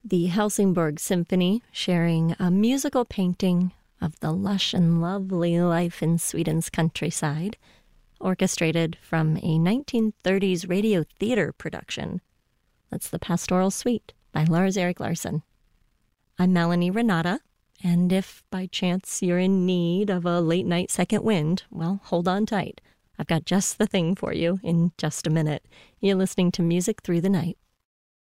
The Helsingborg Symphony sharing a musical painting of the lush and lovely life in Sweden's countryside, orchestrated from a 1930s radio theater production. That's the Pastoral Suite by Lars-Erik Larsson. I'm Melanie Renata, and if by chance you're in need of a late-night second wind, well, hold on tight. I've got just the thing for you in just a minute. You're listening to Music Through the Night.